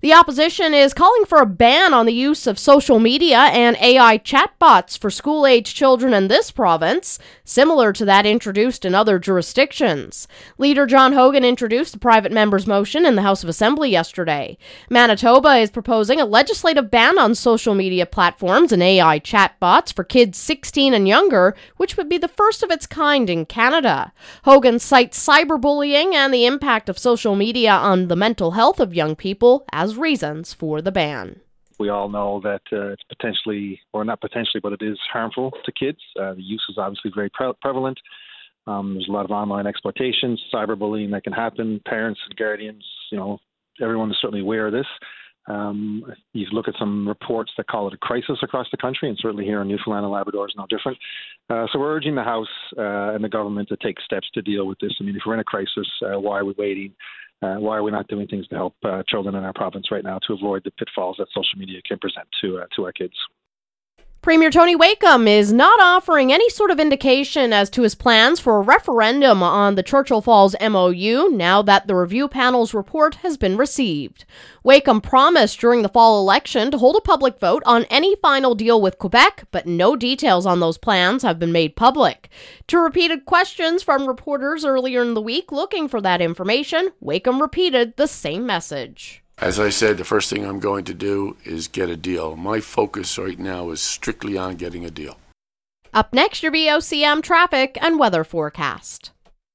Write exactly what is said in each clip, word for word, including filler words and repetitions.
The opposition is calling for a ban on the use of social media and A I chatbots for school-age children in this province, similar to that introduced in other jurisdictions. Leader John Hogan introduced the private member's motion in the House of Assembly yesterday. Manitoba is proposing a legislative ban on social media platforms and A I chatbots for kids sixteen and younger, which would be the first of its kind in Canada. Hogan cites cyberbullying and the impact of social media on the mental health of young people as reasons for the ban. We all know that uh, it's potentially, or not potentially, but it is harmful to kids. Uh, the use is obviously very pre- prevalent. Um, there's a lot of online exploitation, cyberbullying that can happen. Parents and guardians, you know, everyone is certainly aware of this. Um, you look at some reports that call it a crisis across the country, and certainly here in Newfoundland and Labrador is no different. Uh, so we're urging the House uh, and the government to take steps to deal with this. I mean, if we're in a crisis, uh, why are we waiting? Uh, why are we not doing things to help uh, children in our province right now to avoid the pitfalls that social media can present to uh, to our kids? Premier Tony Wakeham is not offering any sort of indication as to his plans for a referendum on the Churchill Falls M O U now that the review panel's report has been received. Wakeham promised during the fall election to hold a public vote on any final deal with Quebec, but no details on those plans have been made public. To repeated questions from reporters earlier in the week looking for that information, Wakeham repeated the same message. As I said, the first thing I'm going to do is get a deal. My focus right now is strictly on getting a deal. Up next, your V O C M traffic and weather forecast.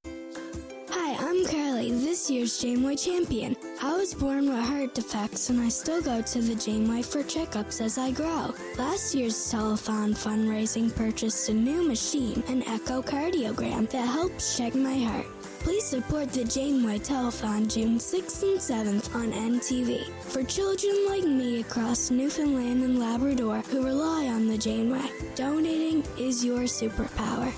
Hi, I'm Carly, this year's Janeway champion. I was born with heart defects and I still go to the Janeway for checkups as I grow. Last year's telethon fundraising purchased a new machine, an echocardiogram, that helps check my heart. Please support the Janeway Telethon June sixth and seventh on N T V. For children like me across Newfoundland and Labrador who rely on the Janeway, donating is your superpower.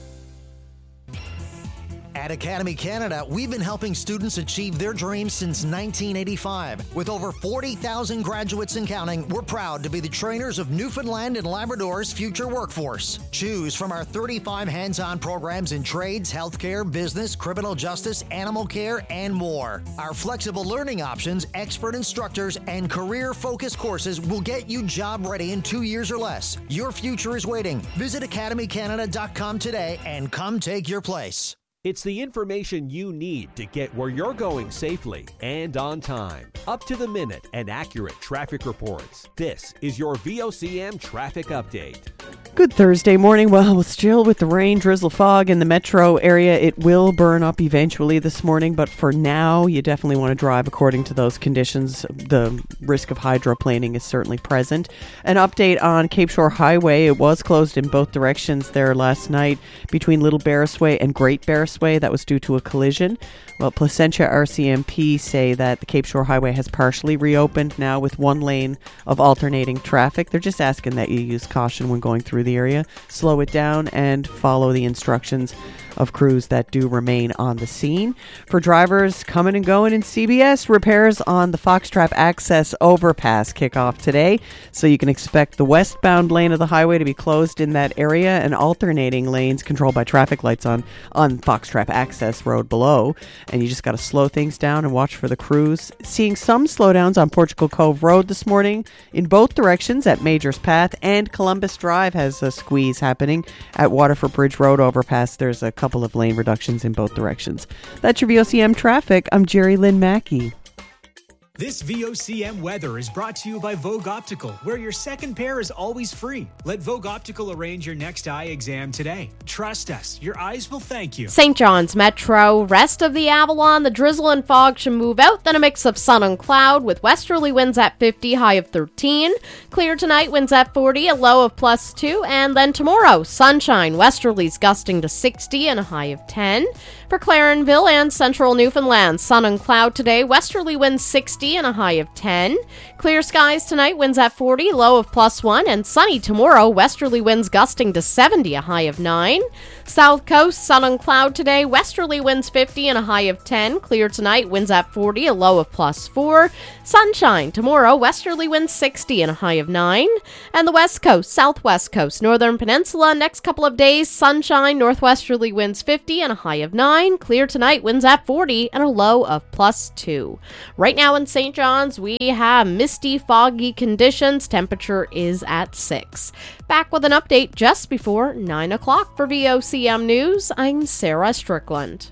At Academy Canada, we've been helping students achieve their dreams since nineteen eighty-five. With over forty thousand graduates and counting, we're proud to be the trainers of Newfoundland and Labrador's future workforce. Choose from our thirty-five hands-on programs in trades, healthcare, business, criminal justice, animal care, and more. Our flexible learning options, expert instructors, and career-focused courses will get you job-ready in two years or less. Your future is waiting. Visit academy canada dot com today and come take your place. It's the information you need to get where you're going safely and on time. Up to the minute and accurate traffic reports. This is your V O C M Traffic Update. Good Thursday morning. Well, still with the rain, drizzle, fog in the metro area, it will burn up eventually this morning. But for now, you definitely want to drive according to those conditions. The risk of hydroplaning is certainly present. An update on Cape Shore Highway. It was closed in both directions there last night between Little Barrisway and Great Barrisway. That was due to a collision. Well, Placentia R C M P say that the Cape Shore Highway has partially reopened now with one lane of alternating traffic. They're just asking that you use caution when going through the area, slow it down, and follow the instructions of crews that do remain on the scene. For drivers coming and going in C B S, repairs on the Foxtrap Access Overpass kick off today, so you can expect the westbound lane of the highway to be closed in that area and alternating lanes controlled by traffic lights on, on Foxtrap Access Road below. And you just got to slow things down and watch for the crews. Seeing some slowdowns on Portugal Cove Road this morning in both directions at Majors Path, and Columbus Drive has a squeeze happening at Waterford Bridge Road overpass. There's a couple of lane reductions in both directions. That's your V O C M traffic. I'm Jerry Lynn Mackey. This V O C M weather is brought to you by Vogue Optical, where your second pair is always free. Let Vogue Optical arrange your next eye exam today. Trust us, your eyes will thank you. Saint John's Metro. Rest of the Avalon, the drizzle and fog should move out, then a mix of sun and cloud with westerly winds at fifty, high of thirteen. Clear tonight, winds at forty, a low of plus two. And then tomorrow, sunshine, westerlies gusting to sixty and a high of ten. For Clarenville and central Newfoundland, sun and cloud today, westerly winds sixty and a high of ten. Clear skies tonight, winds at forty, low of plus one, and sunny tomorrow, westerly winds gusting to seventy, a high of nine. South coast, sun and cloud today, westerly winds fifty and a high of ten. Clear tonight, winds at forty, a low of plus four. Sunshine. Tomorrow, westerly winds sixty and a high of nine. And the west coast, southwest coast, northern peninsula. Next couple of days, sunshine, northwesterly winds fifty and a high of nine. Clear tonight, winds at forty and a low of plus two. Right now in Saint John's, we have misty, foggy conditions. Temperature is at six. Back with an update just before nine o'clock for V O C M News. I'm Sarah Strickland.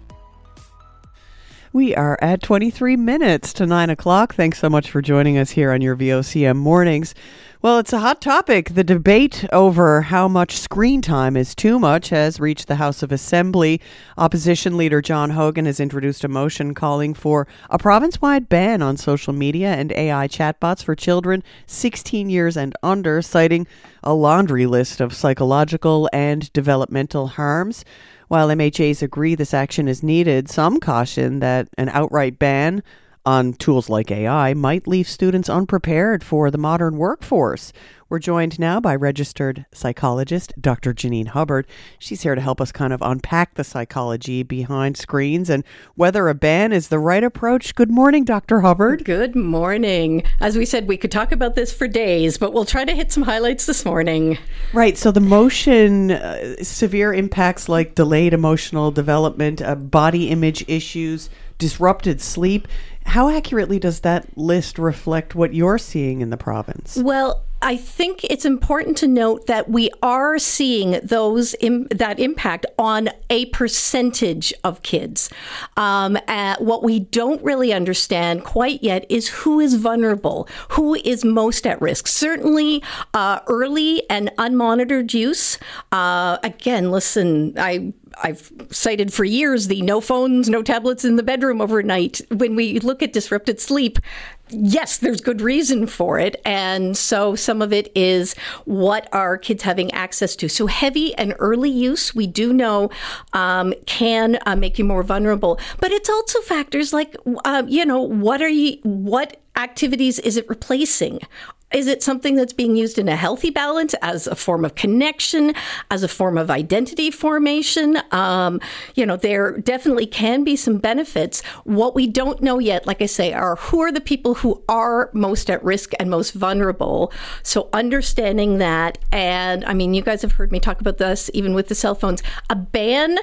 We are at twenty-three minutes to nine o'clock. Thanks so much for joining us here on your V O C M mornings. Well, it's a hot topic. The debate over how much screen time is too much has reached the House of Assembly. Opposition Leader John Hogan has introduced a motion calling for a province-wide ban on social media and A I chatbots for children sixteen years and under, citing a laundry list of psychological and developmental harms. While M H As agree this action is needed, some caution that an outright ban on tools like A I might leave students unprepared for the modern workforce. We're joined now by registered psychologist Doctor Janine Hubbard. She's here to help us kind of unpack the psychology behind screens and whether a ban is the right approach. Good morning, Doctor Hubbard. Good morning. As we said, we could talk about this for days, but we'll try to hit some highlights this morning. Right. So the motion, uh, severe impacts like delayed emotional development, uh, body image issues, disrupted sleep. How accurately does that list reflect what you're seeing in the province? Well, I think it's important to note that we are seeing those Im- that impact on a percentage of kids. Um, uh, what we don't really understand quite yet is who is vulnerable, who is most at risk. Certainly, uh, early and unmonitored use. Uh, again, listen, I. I've cited for years the no phones, no tablets in the bedroom overnight. When we look at disrupted sleep, yes, there's good reason for it. And so some of it is what are kids having access to. So heavy and early use, we do know, um, can uh, make you more vulnerable. But it's also factors like, uh, you know, what are you, what activities is it replacing? Is it something that's being used in a healthy balance as a form of connection, as a form of identity formation? Um, you know, there definitely can be some benefits. What we don't know yet, like I say, are who are the people who are most at risk and most vulnerable. So understanding that, and I mean, you guys have heard me talk about this even with the cell phones. A ban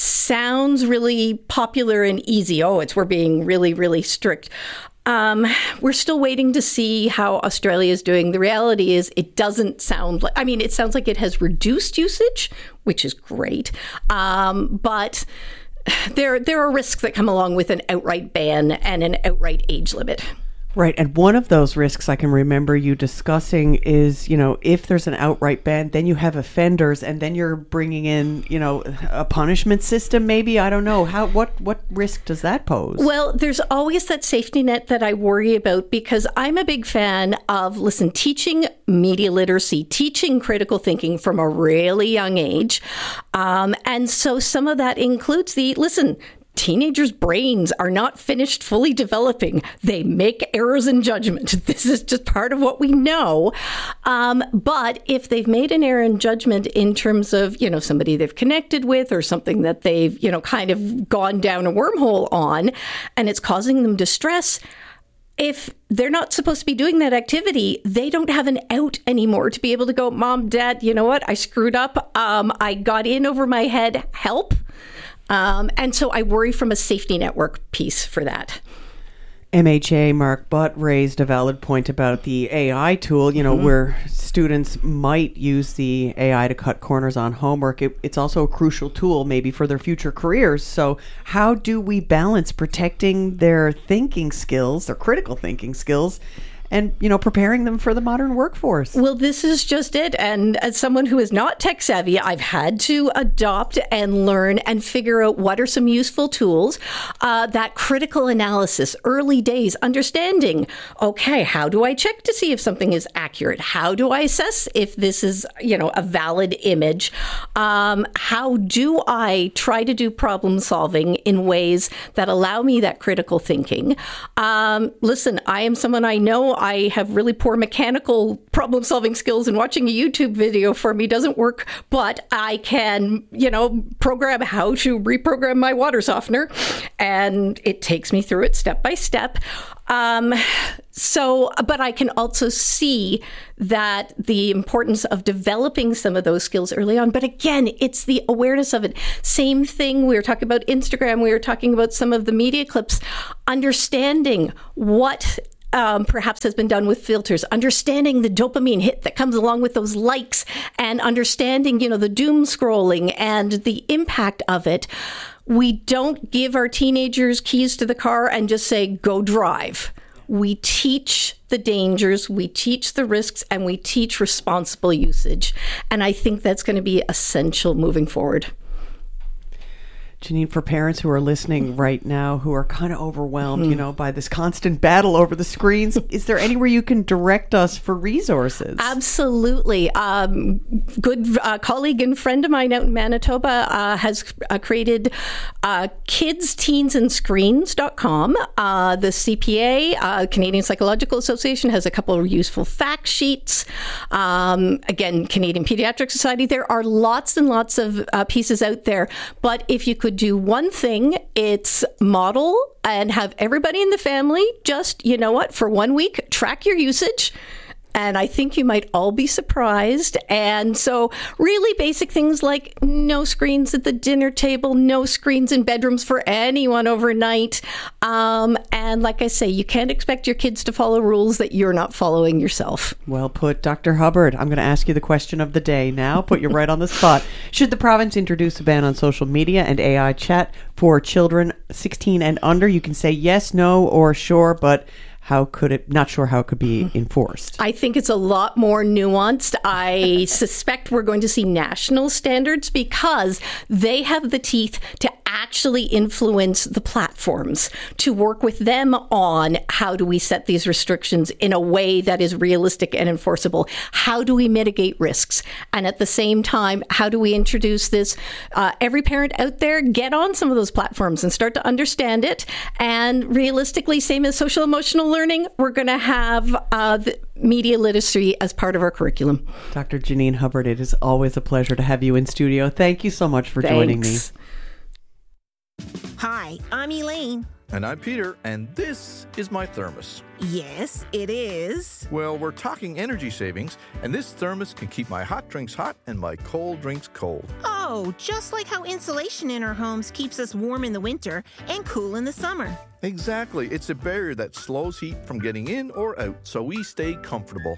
sounds really popular and easy. Oh, it's we're being really, really strict. Um, we're still waiting to see how Australia is doing. The reality is it doesn't sound like, I mean, it sounds like it has reduced usage, which is great. Um, but there, there are risks that come along with an outright ban and an outright age limit. Right. And one of those risks I can remember you discussing is, you know, if there's an outright ban, then you have offenders and then you're bringing in, you know, a punishment system, maybe. I don't know. How what what risk does that pose? Well, there's always that safety net that I worry about because I'm a big fan of, listen, teaching media literacy, teaching critical thinking from a really young age. Um, and so some of that includes the, listen, teenagers' brains are not finished fully developing. They make errors in judgment. This is just part of what we know. Um, but if they've made an error in judgment in terms of, you know, somebody they've connected with or something that they've, you know, kind of gone down a wormhole on, and it's causing them distress, if they're not supposed to be doing that activity, they don't have an out anymore to be able to go, Mom, Dad, you know what? I screwed up. Um, I got in over my head. Help. Um, and so I worry from a safety network piece for that. M H A Mark Butt raised a valid point about the A I tool, you know, mm-hmm. where students might use the A I to cut corners on homework. It, it's also a crucial tool maybe for their future careers. So how do we balance protecting their thinking skills, their critical thinking skills, and, you know, preparing them for the modern workforce? Well, this is just it. And as someone who is not tech savvy, I've had to adopt and learn and figure out what are some useful tools. Uh, that critical analysis, early days, understanding, okay, how do I check to see if something is accurate? How do I assess if this is, you know, a valid image? Um, how do I try to do problem solving in ways that allow me that critical thinking? Um, listen, I am someone I know I have really poor mechanical problem solving skills, and watching a YouTube video for me doesn't work, but I can, you know, program how to reprogram my water softener, and it takes me through it step by step. Um, so, but I can also see that the importance of developing some of those skills early on. But again, it's the awareness of it. Same thing. We were talking about Instagram. We were talking about some of the media clips, understanding what Um, perhaps has been done with filters, understanding the dopamine hit that comes along with those likes, and understanding, you know, the doom scrolling and the impact of it. We don't give our teenagers keys to the car and just say, go drive. We teach the dangers, we teach the risks, and we teach responsible usage. And I think that's going to be essential moving forward. Janine, for parents who are listening right now who are kind of overwhelmed, mm. you know, by this constant battle over the screens, is there anywhere you can direct us for resources? Absolutely. Um, good uh, colleague and friend of mine out in Manitoba uh, has uh, created uh, kids teens and screens dot com. Uh, the C P A, uh, Canadian Psychological Association, has a couple of useful fact sheets. Um, again, Canadian Pediatric Society. There are lots and lots of uh, pieces out there, but if you could do one thing, it's model and have everybody in the family just, you know what, for one week, track your usage. And I think you might all be surprised. And so really basic things like no screens at the dinner table, no screens in bedrooms for anyone overnight. Um, and like I say, you can't expect your kids to follow rules that you're not following yourself. Well put, Doctor Hubbard. I'm going to ask you the question of the day now. Put you right on the spot. Should the province introduce a ban on social media and A I chat for children sixteen and under? You can say yes, no, or sure, but how could it, not sure how it could be enforced? I think it's a lot more nuanced. I suspect we're going to see national standards because they have the teeth to actually influence the platforms, to work with them on how do we set these restrictions in a way that is realistic and enforceable? How do we mitigate risks? And at the same time, how do we introduce this? Uh, every parent out there, get on some of those platforms and start to understand it. And realistically, same as social emotional learning, we're going to have uh, the media literacy as part of our curriculum. Doctor Janine Hubbard, it is always a pleasure to have you in studio. Thank you so much for Thanks. joining me. Hi, I'm Elaine. And I'm Peter, and this is my thermos. Yes, it is. Well, we're talking energy savings, and this thermos can keep my hot drinks hot and my cold drinks cold. Oh, just like how insulation in our homes keeps us warm in the winter and cool in the summer. Exactly. It's a barrier that slows heat from getting in or out, so we stay comfortable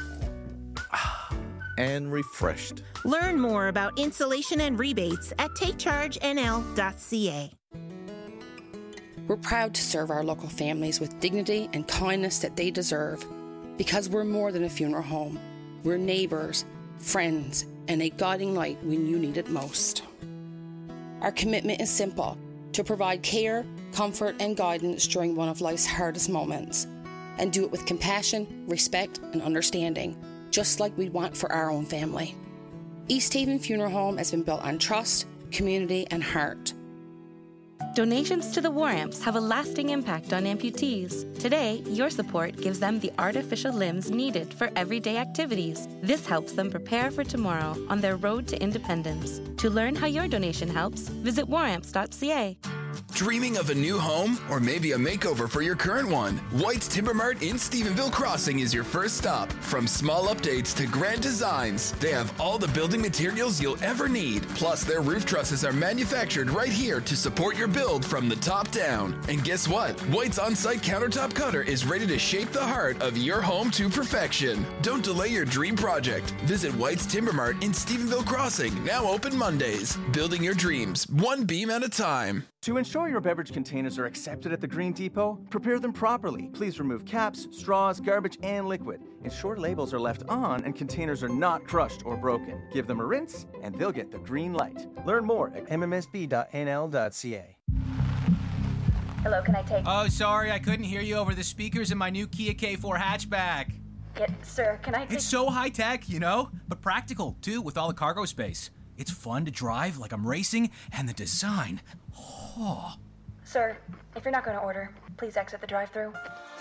and refreshed. Learn more about insulation and rebates at take charge n l dot c a. We're proud to serve our local families with dignity and kindness that they deserve, because we're more than a funeral home. We're neighbours, friends, and a guiding light when you need it most. Our commitment is simple: to provide care, comfort, and guidance during one of life's hardest moments, and do it with compassion, respect, and understanding, just like we'd want for our own family. East Haven Funeral Home has been built on trust, community, and heart. Donations to the War Amps have a lasting impact on amputees. Today, your support gives them the artificial limbs needed for everyday activities. This helps them prepare for tomorrow on their road to independence. To learn how your donation helps, visit war amps dot c a. Dreaming of a new home or maybe a makeover for your current one? White's Timber Mart in Stephenville Crossing is your first stop. From small updates to grand designs, they have all the building materials you'll ever need. Plus, their roof trusses are manufactured right here to support your build from the top down. And guess what? White's on-site countertop cutter is ready to shape the heart of your home to perfection. Don't delay your dream project. Visit White's Timber Mart in Stephenville Crossing, now open Mondays. Building your dreams, one beam at a time. To ensure your beverage containers are accepted at the Green Depot, prepare them properly. Please remove caps, straws, garbage, and liquid. Ensure labels are left on and containers are not crushed or broken. Give them a rinse, and they'll get the green light. Learn more at m m s b dot n l dot c a. Hello, can I take... Oh, sorry, I couldn't hear you over the speakers in my new Kia K four hatchback. Get, sir, can I take... It's so high-tech, you know, but practical, too, with all the cargo space. It's fun to drive like I'm racing, and the design... Oh. Sir, if you're not going to order, please exit the drive-thru.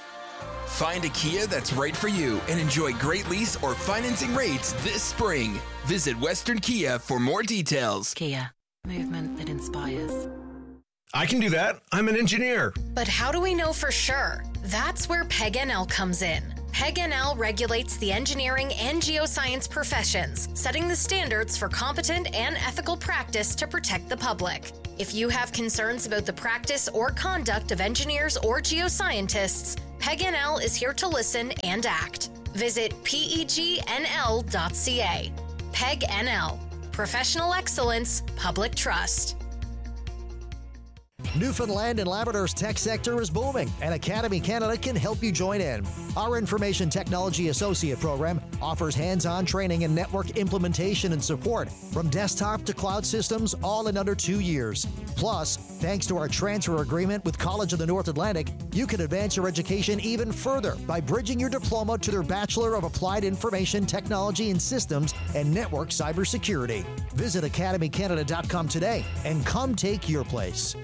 Find a Kia that's right for you and enjoy great lease or financing rates this spring. Visit Western Kia for more details. Kia, movement that inspires. I can do that. I'm an engineer. But how do we know for sure? That's where P E G N L comes in. P E G N L regulates the engineering and geoscience professions, setting the standards for competent and ethical practice to protect the public. If you have concerns about the practice or conduct of engineers or geoscientists, P E G N L is here to listen and act. Visit P E G N L dot C A. P E G N L. Professional excellence, public trust. Newfoundland and Labrador's tech sector is booming, and Academy Canada can help you join in. Our Information Technology Associate program offers hands-on training in network implementation and support, from desktop to cloud systems, all in under two years. Plus, thanks to our transfer agreement with College of the North Atlantic, you can advance your education even further by bridging your diploma to their Bachelor of Applied Information Technology and Systems and Network Cybersecurity. Visit academy canada dot com today and come take your place.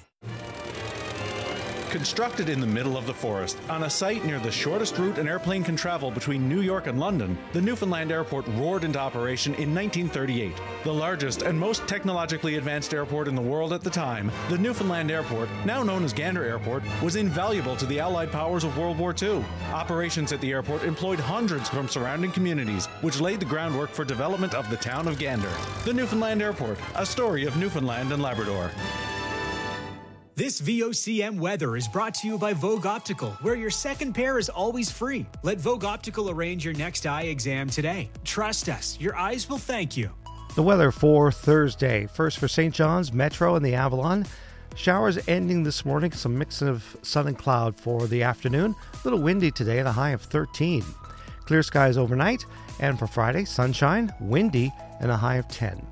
Constructed in the middle of the forest, on a site near the shortest route an airplane can travel between New York and London, the Newfoundland Airport roared into operation in nineteen thirty-eight. The largest and most technologically advanced airport in the world at the time, the Newfoundland Airport, now known as Gander Airport, was invaluable to the Allied powers of World War Two. Operations at the airport employed hundreds from surrounding communities, which laid the groundwork for development of the town of Gander. The Newfoundland Airport, a story of Newfoundland and Labrador. This V O C M weather is brought to you by Vogue Optical, where your second pair is always free. Let Vogue Optical arrange your next eye exam today. Trust us, your eyes will thank you. The weather for Thursday. First for Saint John's, Metro, and the Avalon. Showers ending this morning, some mix of sun and cloud for the afternoon. A little windy today at a high of thirteen. Clear skies overnight, and for Friday, sunshine, windy, and a high of ten.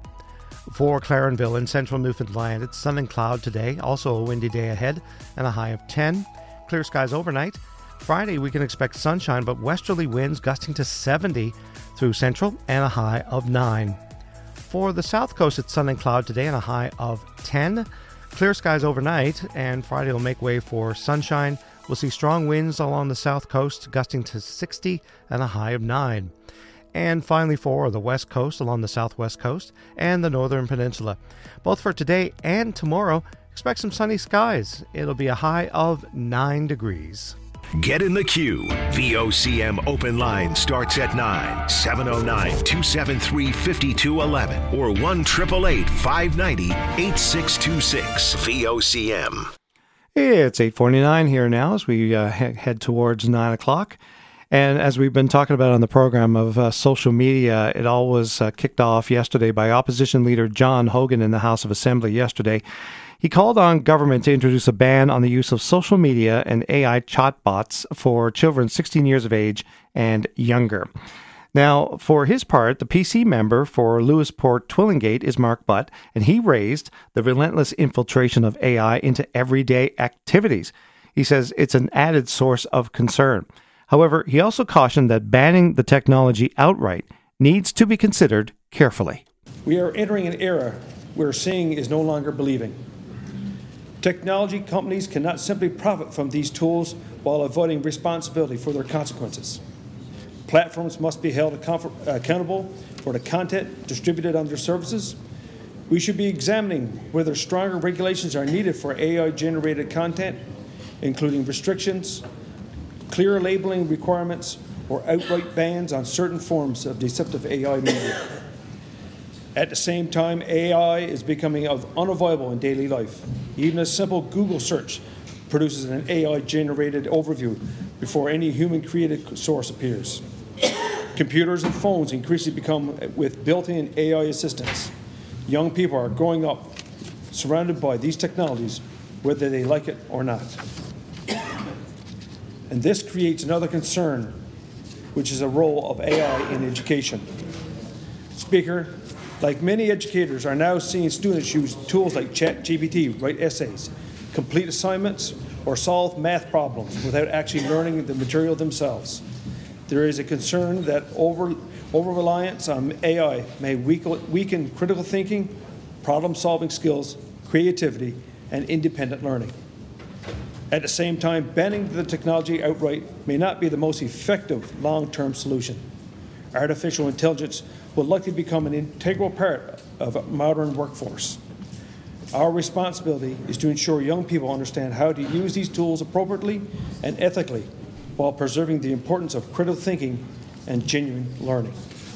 For Clarenville in central Newfoundland, it's sun and cloud today, also a windy day ahead, and a high of ten. Clear skies overnight. Friday, we can expect sunshine, but westerly winds gusting to seventy through central, and a high of nine. For the south coast, it's sun and cloud today, and a high of ten. Clear skies overnight, and Friday will make way for sunshine. We'll see strong winds along the south coast, gusting to sixty, and a high of nine. And finally for the west coast along the southwest coast and the northern peninsula. Both for today and tomorrow, expect some sunny skies. It'll be a high of nine degrees. Get in the queue. V O C M Open Line starts at nine. seven oh nine, two seven three, five two one one or one eight eight eight, five nine zero, eight six two six. V O C M. It's eight forty-nine here now as we uh, he- head towards nine o'clock. And as we've been talking about on the program of uh, social media, it all was uh, kicked off yesterday by opposition leader John Hogan in the House of Assembly yesterday. He called on government to introduce a ban on the use of social media and A I chatbots for children sixteen years of age and younger. Now, for his part, the P C member for Lewisport Twillingate is Mark Butt, and he raised the relentless infiltration of A I into everyday activities. He says it's an added source of concern. However, he also cautioned that banning the technology outright needs to be considered carefully. We are entering an era where seeing is no longer believing. Technology companies cannot simply profit from these tools while avoiding responsibility for their consequences. Platforms must be held accountable for the content distributed on their services. We should be examining whether stronger regulations are needed for A I-generated content, including restrictions, clear labeling requirements, or outright bans on certain forms of deceptive A I media. At the same time, A I is becoming unavoidable in daily life. Even a simple Google search produces an A I-generated overview before any human-created source appears. Computers and phones increasingly become with built-in A I assistants. Young people are growing up surrounded by these technologies, whether they like it or not. And this creates another concern, which is the role of A I in education. Speaker, like many educators are now seeing students use tools like ChatGPT, write essays, complete assignments, or solve math problems without actually learning the material themselves. There is a concern that over, over-reliance on A I may weaken, weaken critical thinking, problem-solving skills, creativity, and independent learning. At the same time, banning the technology outright may not be the most effective long-term solution. Artificial intelligence will likely become an integral part of a modern workforce. Our responsibility is to ensure young people understand how to use these tools appropriately and ethically while preserving the importance of critical thinking and genuine learning.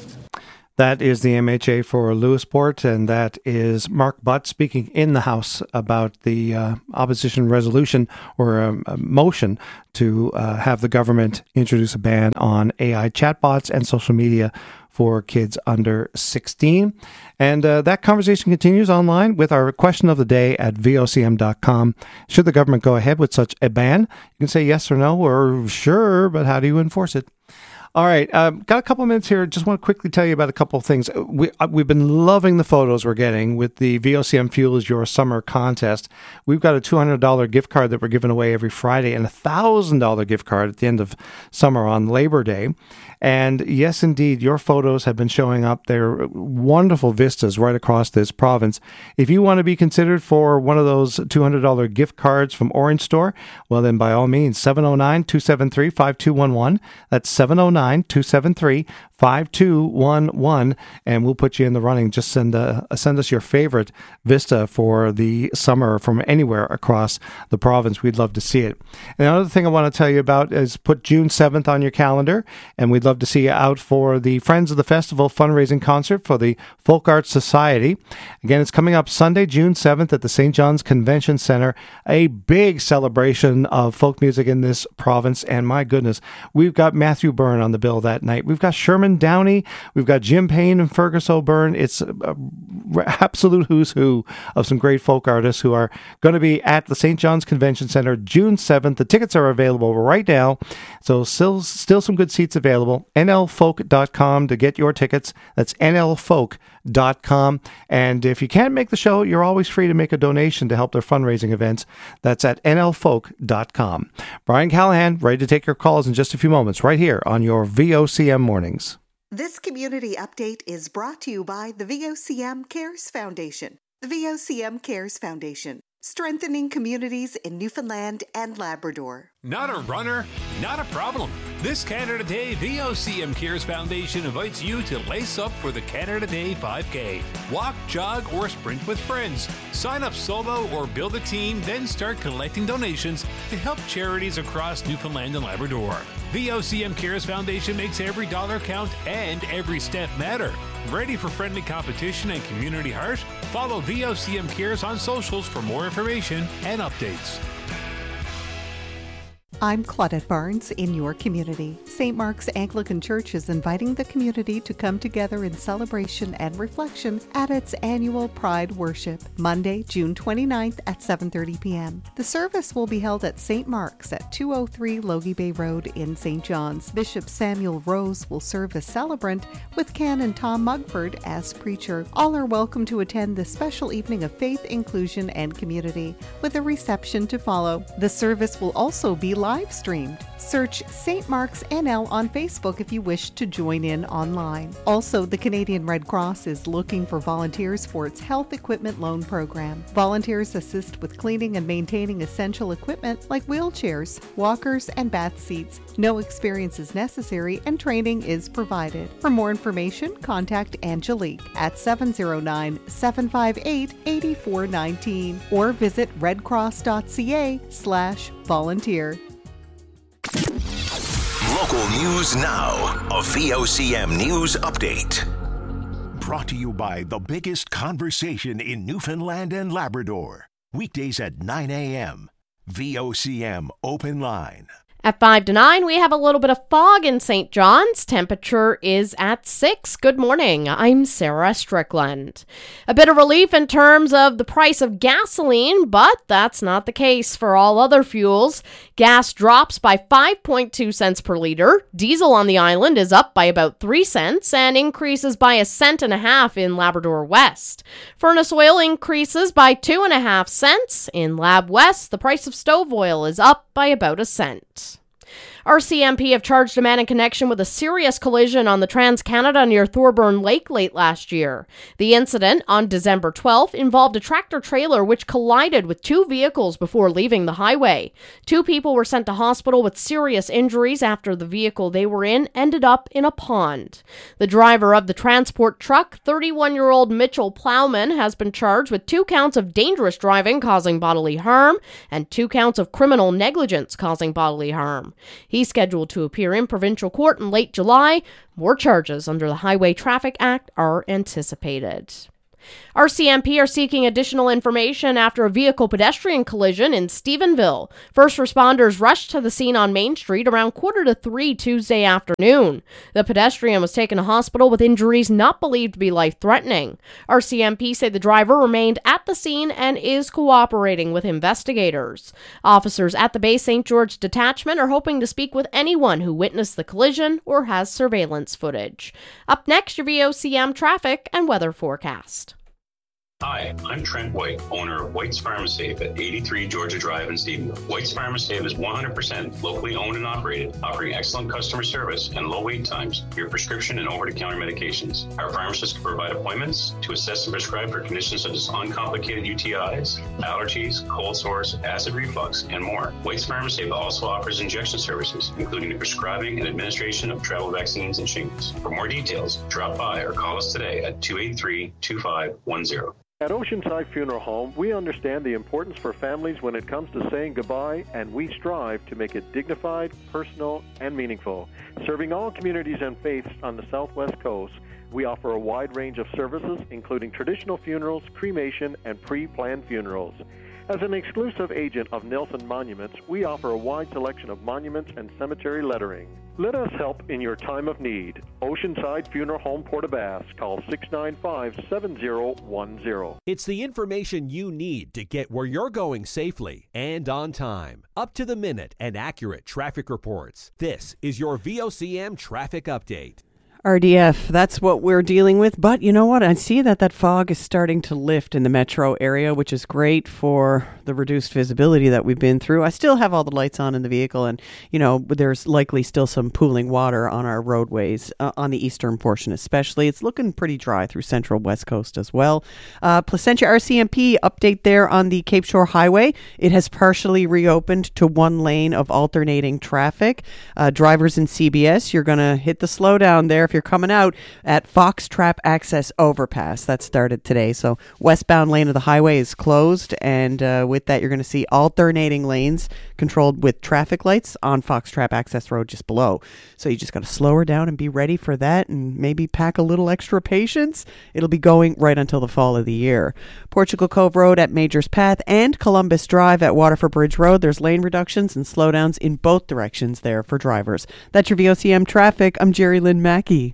That is the M H A for Lewisport, and that is Mark Butt speaking in the House about the uh, opposition resolution or a, a motion to uh, have the government introduce a ban on A I chatbots and social media for kids under sixteen. And uh, that conversation continues online with our question of the day at V O C M dot com. Should the government go ahead with such a ban? You can say yes or no or sure, but how do you enforce it? All right, um, got a couple of minutes here. Just want to quickly tell you about a couple of things. We, uh, we've been loving the photos we're getting with the V O C M Fuels Your Summer contest. We've got a two hundred dollars gift card that we're giving away every Friday and a one thousand dollars gift card at the end of summer on Labor Day. And yes, indeed, your photos have been showing up. They're wonderful vistas right across this province. If you want to be considered for one of those two hundred dollars gift cards from Orange Store, well, then by all means, seven oh nine, two seven three, five two one one. That's seven oh nine, two seven three, five two one one, and we'll put you in the running. Just send a, send us your favorite vista for the summer from anywhere across the province. We'd love to see it. And another thing I want to tell you about is put June seventh on your calendar, and we'd love to see you out for the Friends of the Festival fundraising concert for the Folk Arts Society. Again, it's coming up Sunday, June seventh at the Saint John's Convention Centre, a big celebration of folk music in this province. And my goodness, we've got Matthew Byrne on the bill that night. We've got Sherman Downey, we've got Jim Payne and Fergus O'Byrne. It's a, a absolute who's who of some great folk artists who are going to be at the Saint John's Convention Centre June seventh. The tickets are available right now, so still, still some good seats available. N L folk dot com to get your tickets. That's N L folk dot com. And if you can't make the show, you're always free to make a donation to help their fundraising events. That's at N L folk dot com. Brian Callahan, ready to take your calls in just a few moments, right here on your V O C M Mornings. This community update is brought to you by the V O C M Cares Foundation. The V O C M Cares Foundation, strengthening communities in Newfoundland and Labrador. Not a runner? Not a problem. This Canada Day, V O C M Cares Foundation invites you to lace up for the Canada Day five K. Walk, jog, or sprint with friends. Sign up solo or build a team, then start collecting donations to help charities across Newfoundland and Labrador. V O C M Cares Foundation makes every dollar count and every step matter. Ready for friendly competition and community heart? Follow V O C M Cares on socials for more information and updates. I'm Claudette Barnes in your community. Saint Mark's Anglican Church is inviting the community to come together in celebration and reflection at its annual Pride Worship, Monday, June twenty-ninth at seven thirty p.m. The service will be held at Saint Mark's at two oh three Logie Bay Road in Saint John's. Bishop Samuel Rose will serve as celebrant with Canon Tom Mugford as preacher. All are welcome to attend this special evening of faith, inclusion, and community with a reception to follow. The service will also be live streamed. Search Saint Mark's N L on Facebook if you wish to join in online. Also, the Canadian Red Cross is looking for volunteers for its health equipment loan program. Volunteers assist with cleaning and maintaining essential equipment like wheelchairs, walkers, and bath seats. No experience is necessary and training is provided. For more information, contact Angelique at seven oh nine, seven five eight, eight four one nine or visit redcross.ca slash volunteer. Local news now. A V O C M News Update. Brought to you by the biggest conversation in Newfoundland and Labrador. Weekdays at nine a.m. V O C M Open Line. At five to nine, we have a little bit of fog in Saint John's. Temperature is at six. Good morning. I'm Sarah Strickland. A bit of relief in terms of the price of gasoline, but that's not the case for all other fuels. Gas drops by five point two cents per liter. Diesel on the island is up by about three cents and increases by a cent and a half in Labrador West. Furnace oil increases by two and a half cents. In Lab West, the price of stove oil is up by about a cent. R C M P have charged a man in connection with a serious collision on the Trans-Canada near Thorburn Lake late last year. The incident, on December twelfth, involved a tractor-trailer which collided with two vehicles before leaving the highway. Two people were sent to hospital with serious injuries after the vehicle they were in ended up in a pond. The driver of the transport truck, thirty-one-year-old Mitchell Plowman, has been charged with two counts of dangerous driving causing bodily harm and two counts of criminal negligence causing bodily harm. He's scheduled to appear in provincial court in late July. More charges under the Highway Traffic Act are anticipated. R C M P are seeking additional information after a vehicle-pedestrian collision in Stephenville. First responders rushed to the scene on Main Street around quarter to three Tuesday afternoon. The pedestrian was taken to hospital with injuries not believed to be life-threatening. R C M P say the driver remained at the scene and is cooperating with investigators. Officers at the Bay Saint George detachment are hoping to speak with anyone who witnessed the collision or has surveillance footage. Up next, your V O C M traffic and weather forecast. Hi, I'm Trent White, owner of White's Pharmasafe at eighty-three Georgia Drive in Stephenville. White's Pharmasafe is one hundred percent locally owned and operated, offering excellent customer service and low wait times for your prescription and over-the-counter medications. Our pharmacists can provide appointments to assess and prescribe for conditions such as uncomplicated U T Is, allergies, cold sores, acid reflux, and more. White's Pharmasafe also offers injection services, including the prescribing and administration of travel vaccines and shingles. For more details, drop by or call us today at two eight three, two five one zero. At Oceanside Funeral Home, we understand the importance for families when it comes to saying goodbye, and we strive to make it dignified, personal, and meaningful. Serving all communities and faiths on the Southwest Coast, we offer a wide range of services, including traditional funerals, cremation, and pre-planned funerals. As an exclusive agent of Nelson Monuments, we offer a wide selection of monuments and cemetery lettering. Let us help in your time of need. Oceanside Funeral Home, Port-au-Basque. Call six nine five, seven zero one zero. It's the information you need to get where you're going safely and on time. Up to the minute and accurate traffic reports. This is your V O C M Traffic Update. R D F, that's what we're dealing with. But you know what? I see that that fog is starting to lift in the metro area, which is great for the reduced visibility that we've been through. I still have all the lights on in the vehicle, and, you know, there's likely still some pooling water on our roadways, uh, on the eastern portion especially. It's looking pretty dry through central west coast as well. Uh, Placentia R C M P update there on the Cape Shore Highway. It has partially reopened to one lane of alternating traffic. Uh, drivers in C B S, you're going to hit the slowdown there if you're coming out at Fox Trap Access Overpass. That started today. So westbound lane of the highway is closed, and uh, with that you're going to see alternating lanes controlled with traffic lights on Fox Trap Access Road just below. So you just got to slow her down and be ready for that, and maybe pack a little extra patience. It'll be going right until the fall of the year. Portugal Cove Road at Majors Path and Columbus Drive at Waterford Bridge Road. There's lane reductions and slowdowns in both directions there for drivers. That's your V O C M traffic. I'm Jerry Lynn Mackey.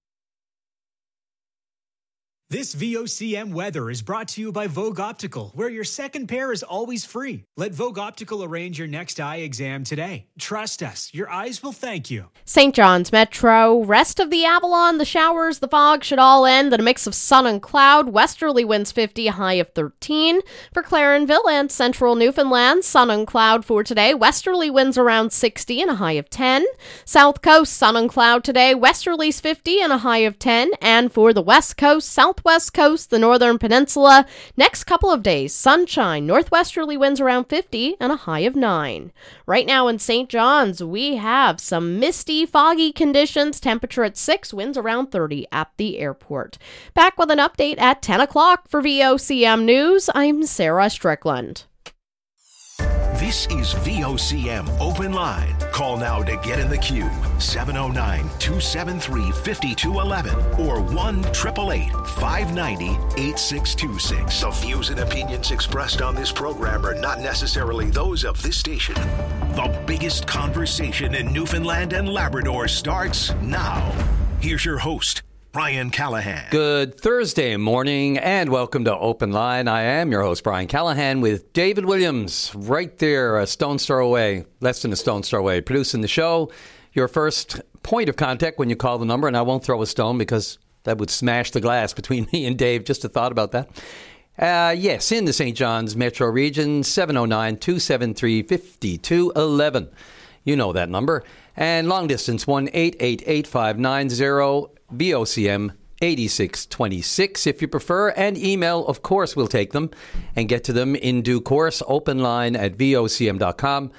This V O C M weather is brought to you by Vogue Optical, where your second pair is always free. Let Vogue Optical arrange your next eye exam today. Trust us, your eyes will thank you. Saint John's Metro, rest of the Avalon, the showers, the fog should all end in a mix of sun and cloud. Westerly winds fifty, a high of thirteen. For Clarenville and central Newfoundland, sun and cloud for today. Westerly winds around sixty and a high of ten. South Coast, sun and cloud today. Westerlies fifty and a high of ten. And for the West Coast, south West coast, the northern peninsula. Next couple of days, sunshine, northwesterly winds around fifty and a high of nine. Right now in Saint John's, we have some misty, foggy conditions, temperature at six, winds around thirty at the airport. Back with an update at ten o'clock for V O C M News. I'm Sarah Strickland. This is V O C M Open Line. Call now to get in the queue. seven oh nine, two seven three, five two one one or one eight eight eight, five nine zero, eight six two six. The views and opinions expressed on this program are not necessarily those of this station. The biggest conversation in Newfoundland and Labrador starts now. Here's your host, Brian Callahan. Good Thursday morning and welcome to Open Line. I am your host, Brian Callahan, with David Williams right there, a stone's throw away, less than a stone's throw away, producing the show. Your first point of contact when you call the number, and I won't throw a stone because that would smash the glass between me and Dave. Just a thought about that. Uh, yes, in the Saint John's metro region, seven oh nine, two seven three, five two one one. You know that number. And long distance, one eight eight eight, five nine zero, V O C M eighty-six twenty-six if you prefer. And email, of course, we'll take them and get to them in due course. Open line at V O C M dot com.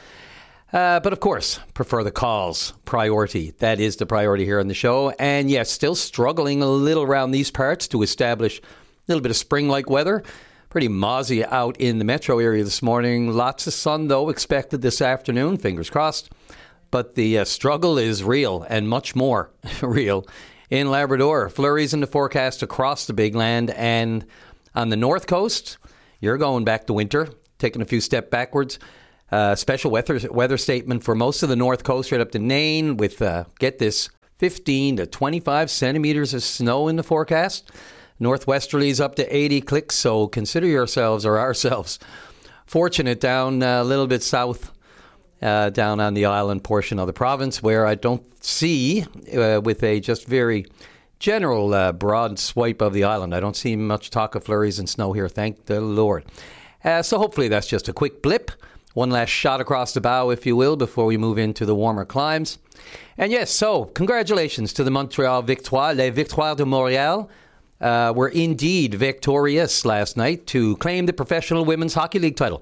Uh, but of course, prefer the calls. Priority. That is the priority here on the show. And yes, still struggling a little around these parts to establish a little bit of spring-like weather. Pretty mozzie out in the metro area this morning. Lots of sun, though, expected this afternoon. Fingers crossed. But the uh, struggle is real and much more real in Labrador. Flurries in the forecast across the big land. And on the north coast, you're going back to winter, taking a few steps backwards. Uh, special weather weather statement for most of the north coast right up to Nain with, uh, get this, fifteen to twenty-five centimeters of snow in the forecast. Northwesterlies up to eighty clicks, so consider yourselves or ourselves fortunate down uh, a little bit south, uh, down on the island portion of the province where I don't see, uh, with a just very general uh, broad swipe of the island, I don't see much talk of flurries and snow here, thank the Lord. Uh, so hopefully that's just a quick blip. One last shot across the bow, if you will, before we move into the warmer climes. And yes, so congratulations to the Montreal Victoires, les Victoires de Montréal. Uh, were indeed victorious last night to claim the Professional Women's Hockey League title.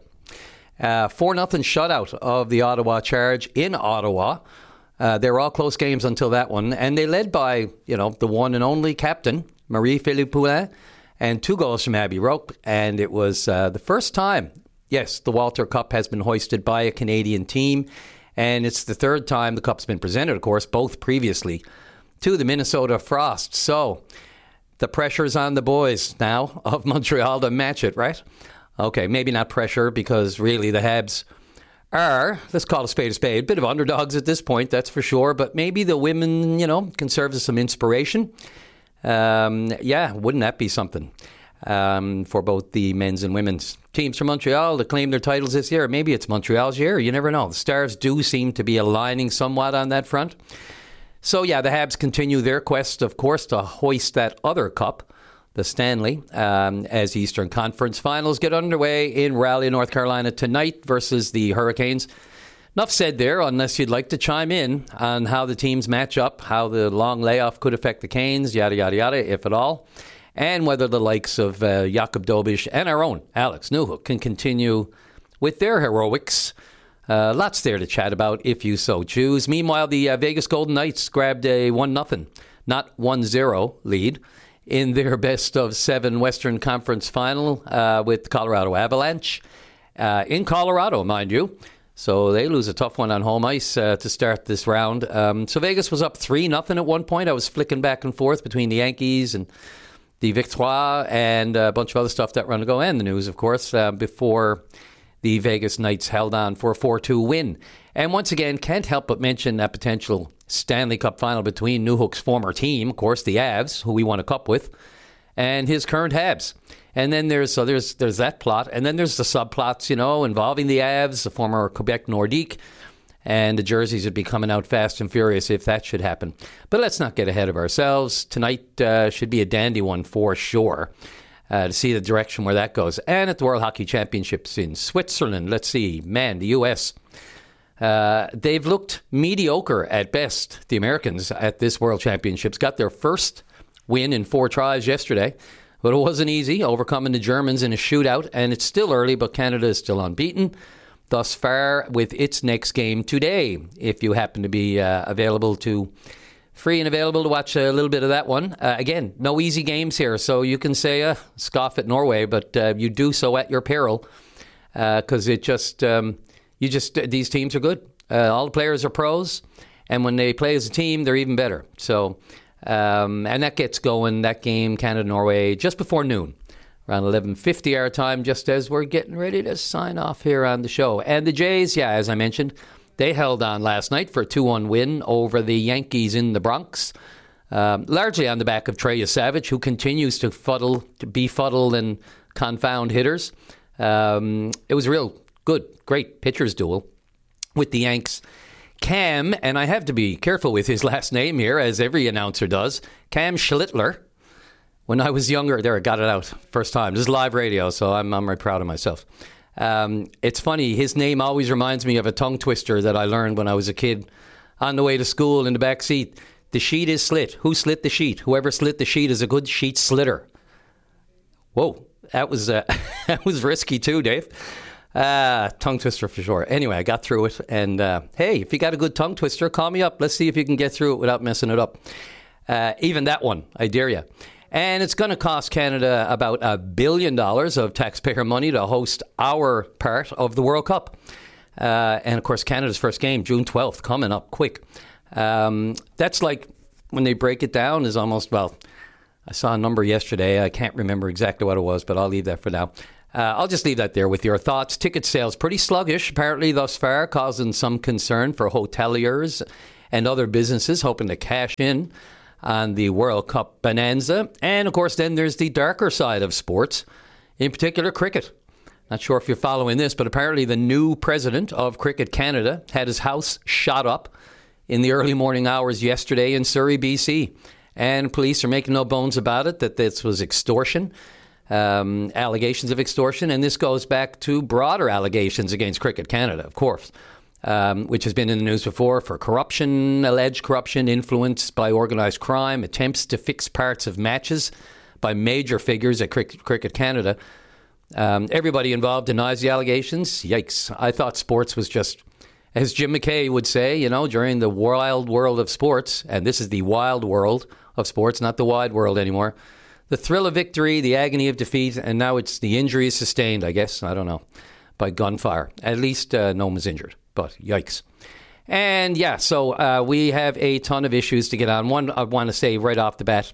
Uh, four nothing shutout of the Ottawa Charge in Ottawa. Uh, they were all close games until that one. And they led by, you know, the one and only captain, Marie-Philippe Poulin, and two goals from Abby Roque. And it was uh, the first time, yes, the Walter Cup has been hoisted by a Canadian team. And it's the third time the Cup's been presented, of course, both previously to the Minnesota Frost. So the pressure's on the boys now of Montreal to match it, right? Okay, maybe not pressure because really the Habs are, let's call a spade a spade, a bit of underdogs at this point, that's for sure. But maybe the women, you know, can serve as some inspiration. Um, yeah, wouldn't that be something um, for both the men's and women's teams from Montreal to claim their titles this year? Maybe it's Montreal's year. You never know. The Stars do seem to be aligning somewhat on that front. So, yeah, the Habs continue their quest, of course, to hoist that other cup, the Stanley, um, as Eastern Conference Finals get underway in Raleigh, North Carolina tonight versus the Hurricanes. Enough said there, unless you'd like to chime in on how the teams match up, how the long layoff could affect the Canes, yada, yada, yada, if at all, and whether the likes of uh, Jakob Dobisch and our own Alex Newhook can continue with their heroics. Uh, lots there to chat about if you so choose. Meanwhile, the uh, Vegas Golden Knights grabbed a one nothing, not one zero lead in their best of seven Western Conference final uh, with Colorado Avalanche uh, in Colorado, mind you. So they lose a tough one on home ice uh, to start this round. Um, so Vegas was up three nothing at one point. I was flicking back and forth between the Yankees and the Victoire and a bunch of other stuff that run to go, and the news, of course, uh, before the Vegas Knights held on for a four two win. And once again, can't help but mention that potential Stanley Cup final between Newhook's former team, of course, the Avs, who we won a cup with, and his current Habs. And then there's so there's there's that plot. And then there's the subplots, you know, involving the Avs, the former Quebec Nordique, and the jerseys would be coming out fast and furious if that should happen. But let's not get ahead of ourselves. Tonight uh, should be a dandy one for sure. Uh, to see the direction where that goes. And at the World Hockey Championships in Switzerland, let's see, man, the U S, uh, they've looked mediocre at best, the Americans, at this World Championships. Got their first win in four tries yesterday, but it wasn't easy, overcoming the Germans in a shootout, and it's still early, but Canada is still unbeaten thus far with its next game today, if you happen to be uh, available to Free and available to watch a little bit of that one. Uh, again, no easy games here, so you can say uh, scoff at Norway, but uh, you do so at your peril because uh, it just, um, you just, uh, these teams are good. Uh, all the players are pros, and when they play as a team, they're even better. So, um, and that gets going, that game, Canada-Norway, just before noon, around eleven fifty our time, just as we're getting ready to sign off here on the show. And the Jays, yeah, as I mentioned, they held on last night for a two one win over the Yankees in the Bronx, um, largely on the back of Trey Savage, who continues to fuddle, to befuddle and confound hitters. Um, it was a real good, great pitcher's duel with the Yanks. Cam, and I have to be careful with his last name here, as every announcer does, Cam Schlittler. When I was younger, there, I got it out first time. This is live radio, so I'm, I'm very proud of myself. Um, it's funny. His name always reminds me of a tongue twister that I learned when I was a kid on the way to school in the back seat. The sheet is slit. Who slit the sheet? Whoever slit the sheet is a good sheet slitter. Whoa, that was uh, that was risky too, Dave. Uh, tongue twister for sure. Anyway, I got through it. And uh, hey, if you got a good tongue twister, call me up. Let's see if you can get through it without messing it up. Uh, even that one, I dare you. And it's going to cost Canada about a billion dollars of taxpayer money to host our part of the World Cup. Uh, and, of course, Canada's first game, June twelfth, coming up quick. Um, that's like, when they break it down, is almost, well, I saw a number yesterday. I can't remember exactly what it was, but I'll leave that for now. Uh, I'll just leave that there with your thoughts. Ticket sales pretty sluggish, apparently, thus far, causing some concern for hoteliers and other businesses hoping to cash in on the World Cup bonanza. And, of course, then there's the darker side of sports, in particular cricket. Not sure if you're following this, but apparently the new president of Cricket Canada had his house shot up in the early morning hours yesterday in Surrey, B C. And police are making no bones about it, that this was extortion, um, allegations of extortion. And this goes back to broader allegations against Cricket Canada, of course. Um, which has been in the news before for corruption, alleged corruption influenced by organized crime, attempts to fix parts of matches by major figures at Cric- Cricket Canada. Um, everybody involved denies the allegations. Yikes. I thought sports was just, as Jim McKay would say, you know, during the wild world of sports, and this is the wild world of sports, not the wide world anymore, the thrill of victory, the agony of defeat, and now it's the injuries sustained, I guess, I don't know, by gunfire. At least uh, no one was injured. But yikes. And yeah, so uh, we have a ton of issues to get on. One, I want to say right off the bat,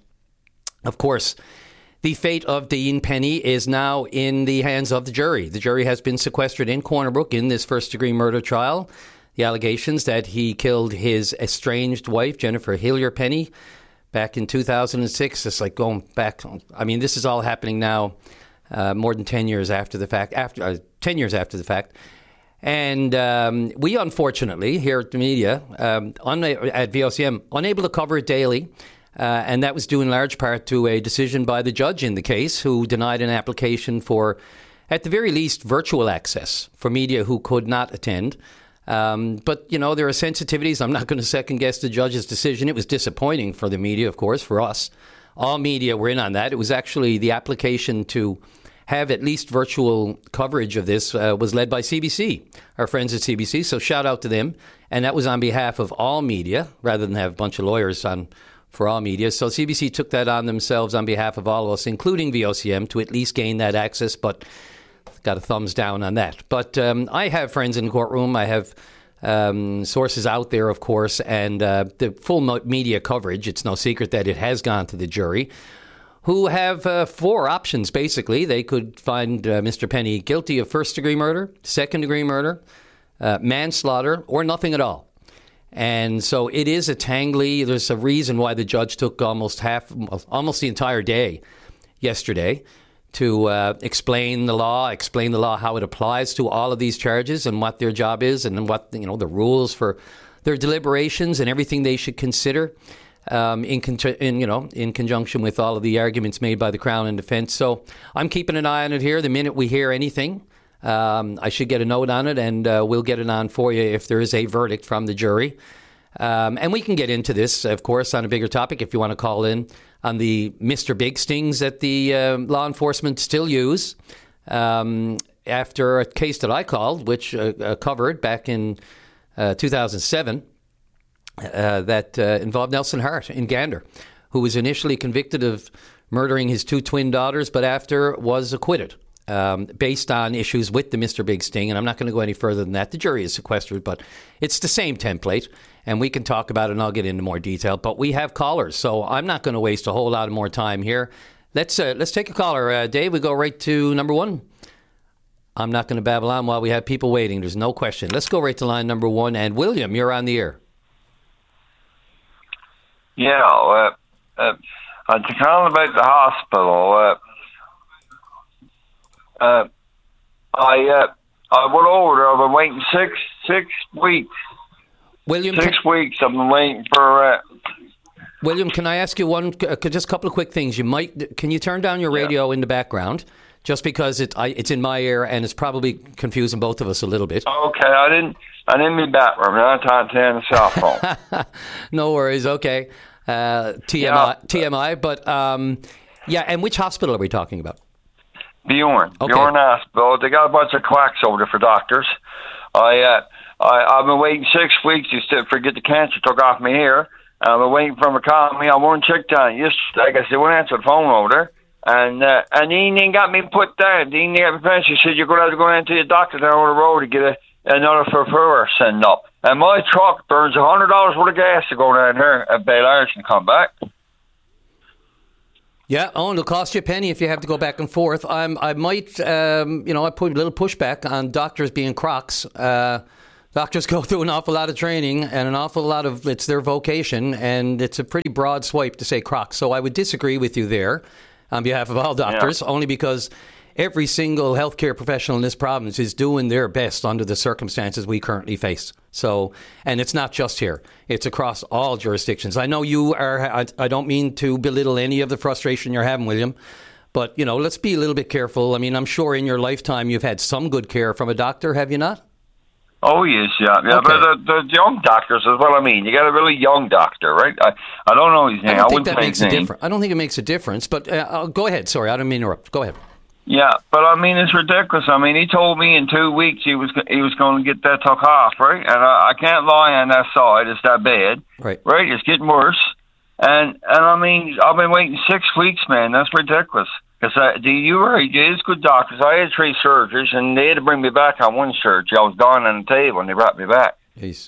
of course, the fate of Dean Penny is now in the hands of the jury. The jury has been sequestered in Corner Brook in this first-degree murder trial. The allegations that he killed his estranged wife, Jennifer Hillier Penny, back in two thousand six. It's like going back. I mean, this is all happening now uh, more than ten years after the fact. After uh, ten years after the fact. And um, we, unfortunately, here at the media, um, una- at V O C M, unable to cover it daily. Uh, and that was due in large part to a decision by the judge in the case who denied an application for, at the very least, virtual access for media who could not attend. Um, but, you know, there are sensitivities. I'm not going to second guess the judge's decision. It was disappointing for the media, of course, for us. All media were in on that. It was actually the application to have at least virtual coverage of this uh, was led by C B C, our friends at C B C. So shout out to them. And that was on behalf of all media rather than have a bunch of lawyers on for all media. So C B C took that on themselves on behalf of all of us, including V O C M, to at least gain that access. But got a thumbs down on that. But um, I have friends in the courtroom. I have um, sources out there, of course, and uh, the full media coverage. It's no secret that it has gone to the jury, who have uh, four options, basically. They could find uh, Mister Penny guilty of first-degree murder, second-degree murder, uh, manslaughter, or nothing at all. And so it is a tangly. There's a reason why the judge took almost half, almost the entire day yesterday to uh, explain the law, explain the law, how it applies to all of these charges and what their job is and what, you know, the rules for their deliberations and everything they should consider. Um, in, con- in you know, in conjunction with all of the arguments made by the Crown and defense. So I'm keeping an eye on it here. The minute we hear anything, um, I should get a note on it, and uh, we'll get it on for you if there is a verdict from the jury. Um, and we can get into this, of course, on a bigger topic if you want to call in on the Mister Big stings that the uh, law enforcement still use. Um, after a case that I called, which uh, uh, covered back in uh, two thousand seven, Uh, that uh, involved Nelson Hart in Gander, who was initially convicted of murdering his two twin daughters, but after was acquitted um, based on issues with the Mister Big sting. And I'm not going to go any further than that. The jury is sequestered, but it's the same template, and we can talk about it, and I'll get into more detail. But we have callers, so I'm not going to waste a whole lot of more time here. Let's uh, let's take a caller. Uh, Dave, we go right to number one. I'm not going to babble on while we have people waiting. There's no question. Let's go right to line number one. And William, you're on the air. Yeah, uh, uh, I'm calling about the hospital. Uh, uh, I uh, I went over there. I've been waiting six six weeks. William, six can, weeks. I've been waiting for. Uh, William, can I ask you one, uh, just a couple of quick things? You might. Can you turn down your radio yeah. in the background? just because it I, it's in my ear and it's probably confusing both of us a little bit. Okay, I didn't. I didn't mean bathroom. I'm not talking to the cell phone. No worries. Okay, uh, T M I. Yeah. T M I. But um, yeah. And which hospital are we talking about? Bjorn. Okay. Bjorn Hospital. They got a bunch of quacks over there for doctors. I, uh, I, I've been waiting six weeks just to forget the cancer took off my hair. I've been waiting for him to call me. I won't check down yesterday. I said, won't answer the phone over there. And uh, and he ain't got me put down. He ain't got me finished. He said, you're going to have to go down to your doctor down the road to get a, another referrer sent up. And my truck burns one hundred dollars worth of gas to go down here at Bale Irish and come back. Yeah, oh, and it'll cost you a penny if you have to go back and forth. I'm, I might, um, you know, I put a little pushback on doctors being crocs. Uh, doctors go through an awful lot of training and an awful lot of, it's their vocation, and it's a pretty broad swipe to say crocs. So I would disagree with you there on behalf of all doctors, yeah. only because every single healthcare professional in this province is doing their best under the circumstances we currently face. So, and it's not just here. It's across all jurisdictions. I know you are, I, I don't mean to belittle any of the frustration you're having, William, but, you know, let's be a little bit careful. I mean, I'm sure in your lifetime you've had some good care from a doctor, have you not? Oh, yes, yeah. yeah Okay. But the, the young doctors is what I mean. You got a really young doctor, right? I, I don't know his name. I don't I think wouldn't that say makes his a name. difference. I don't think it makes a difference, but uh, I'll, go ahead. Sorry, I didn't mean to interrupt. Go ahead. Yeah, but I mean, it's ridiculous. I mean, he told me in two weeks he was he was going to get that took off, right? And I, I can't lie on that side. It's that bad, right? Right? It's getting worse. And and I mean, I've been waiting six weeks, man. That's ridiculous. Because you were it is good doctors. I had three surgeries, and they had to bring me back on one surgery. I was gone on the table, and they brought me back. Jeez.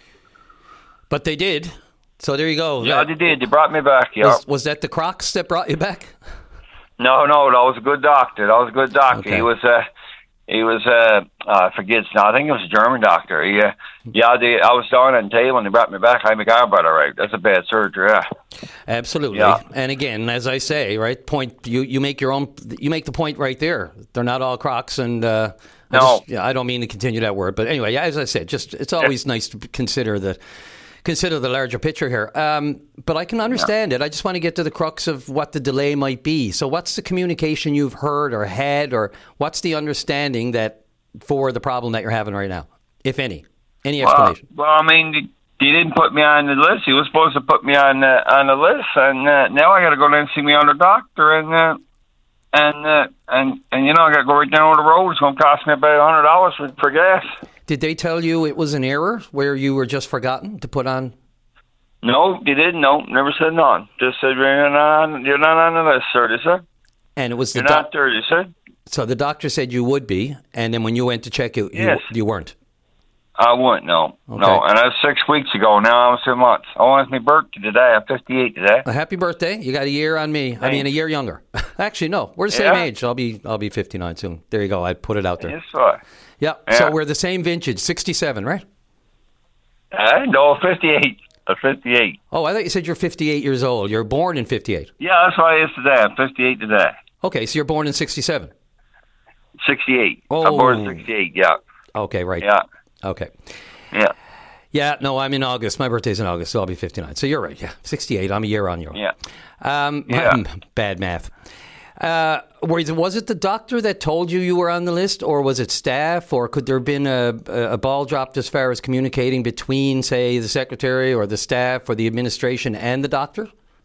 But they did. So there you go. Yeah, they did. They brought me back. Yeah. Was, was that the Crocs that brought you back? No, no, that was a good doctor. That was a good doctor. Okay. He was, uh, he was, uh, uh, I forget now. I think it was a German doctor. He, uh, yeah, they, I was down on the table and they brought me back. I got about it right. That's a bad surgery. Yeah. Absolutely. Yeah. And again, as I say, right, point you, you make your own. You make the point right there. They're not all Crocs, and uh, I No. just, yeah, I don't mean to continue that word, but anyway, yeah, as I said, just it's always nice to consider the consider the larger picture here. Um, but I can understand it. I just want to get to the crux of what the delay might be. So, what's the communication you've heard or had, or what's the understanding that for the problem that you're having right now, if any, any Well, explanation? well, I mean, he didn't put me on the list. He was supposed to put me on uh, on the list, and uh, now I got to go down and see me on the doctor, and uh, and uh, and and you know I got to go right down the road. It's going to cost me about a hundred dollars for, for gas. Did they tell you it was an error where you were just forgotten to put on? No, they didn't. No, never said none. Just said you're not on, you're not on the list, sir. They said. And it was the You're not there. They said. So the doctor said you would be, and then when you went to check it, you, Yes. you weren't. I wouldn't. No, Okay. no. And that was six weeks ago. Now I'm two months. Oh, it's my birthday today. I'm fifty-eight today. A happy birthday! You got a year on me. I mean, a year younger. Actually, no, we're the same Yeah. age. I'll be I'll be fifty-nine soon. There you go. I put it out there. Yes, sir. Yeah. Yeah. So we're the same vintage, sixty-seven, right? Uh, no, fifty-eight. I'm fifty-eight. Oh, I thought you said you're fifty-eight years old. You're born in fifty-eight. Yeah, that's why it is today. I'm fifty-eight today. Okay, so you're born in sixty-seven. sixty-eight. Oh. I'm born in sixty-eight. Yeah. Okay, right. Yeah. Okay. Yeah. Yeah, no, I'm in August. My birthday's in August, so I'll be fifty-nine. So you're right. Yeah, sixty-eight. I'm a year on you. Yeah. Um, Yeah. Bad math. Uh, was it, was it the doctor that told you you were on the list, or was it staff, or could there have been a, a ball dropped as far as communicating between, say, the secretary or the staff or the administration and the doctor?